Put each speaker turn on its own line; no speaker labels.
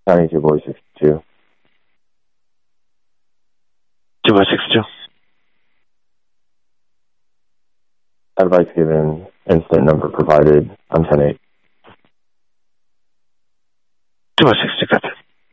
92 boy 62.
2 boy 62.
Advice given, incident number provided. I'm 10-8.
2 boy 62.